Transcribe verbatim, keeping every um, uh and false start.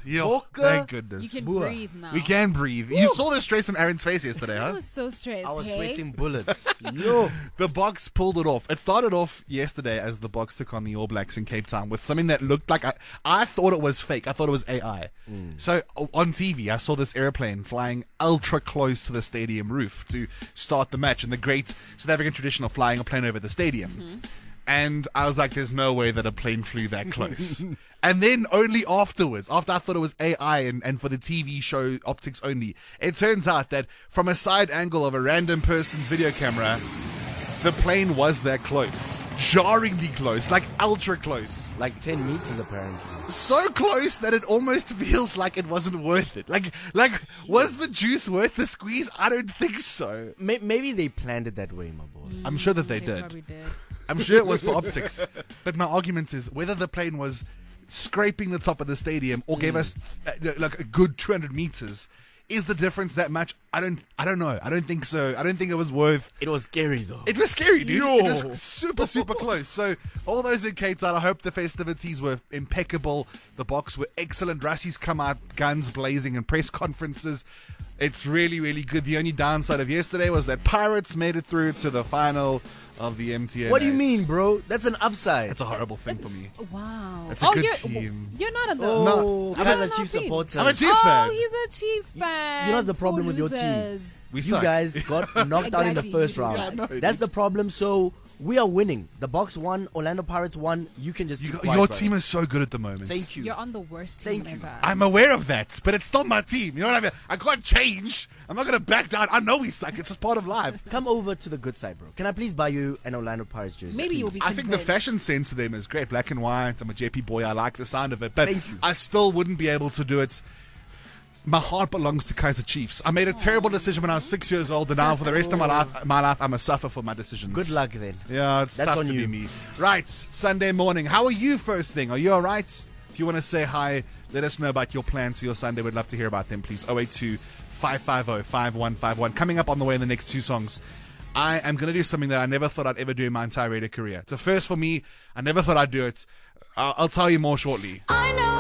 Yo, Walker. thank goodness. You can Boa. breathe now. We can breathe. You saw the stress on Aaron's face yesterday, I huh? was so stressed. I was hey? sweating bullets. Yo. The Box pulled it off. It started off yesterday as the Box took on the All Blacks in Cape Town with something that looked like I, I thought it was fake. I thought it was A I. Mm. So o- on T V, I saw this airplane flying ultra close to the stadium roof to start the match, and the great South African tradition of flying a plane over the stadium. Mm-hmm. And I was like, there's no way that a plane flew that close. And then only afterwards, after I thought it was A I and, and for the T V show optics only, it turns out that from a side angle of a random person's video camera, the plane was that close. Jarringly close, like ultra close. Like ten meters apparently. So close that it almost feels like it wasn't worth it. Like, like was the juice worth the squeeze? I don't think so. May- maybe they planned it that way, my boy. I'm sure that they They did. probably did. I'm sure it was for optics. But my argument is whether the plane was scraping the top of the stadium or gave us uh, like a good two hundred meters. Is the difference that much? I don't. I don't know. I don't think so. I don't think it was worth. It was scary though. It was scary, dude. Yo. It was super, super close. So, all those in Cape Town, I hope the festivities were impeccable. The Box were excellent. Rassi's come out guns blazing in press conferences. It's really, really good. The only downside of yesterday was that Pirates made it through to the final of the M T N. What do you mean, bro? That's an upside. It's a horrible thing for me. Wow. It's a oh, good you're, team. You're not on the. oh, I'm guys a- are Chiefs I'm a supporters. I'm a Chiefs oh, fan. he's a Chiefs fan. You know what's the problem So with your team? losers. We you suck. guys got knocked out in the Exactly. first Yeah, round. I know, That's dude. the problem. So we are winning. The Box won. Orlando Pirates won. You can just You, keep got- quiet, your brother. team is so good at the moment. Thank you. You're on the worst team Thank you. ever. I'm aware of that, but it's still my team. You know what I mean? I can't change. I'm not going to back down. I know we suck. It's just part of life. Come over to the good side, bro. Can I please buy you an Orlando Pirates jersey? Maybe you'll please? be I think the convinced. fashion sense of them is great. Black and white. I'm a J P boy. I like the sound of it. But Thank you. I still wouldn't be able to do it. My heart belongs to Kaiser Chiefs. I made a terrible decision when I was six years old, and now for the rest of my life, my life, I'm a suffer for my decisions. Good luck then. Yeah, it's That's tough on to you. be me. Right, Sunday morning. How are you first thing? Are you all right? If you want to say hi, let us know about your plans for your Sunday. We'd love to hear about them, please. oh eight two, five five zero, five one five one. Coming up on the way in the next two songs, I am going to do something that I never thought I'd ever do in my entire radio career. It's a first for me. I never thought I'd do it. I'll, I'll tell you more shortly. I know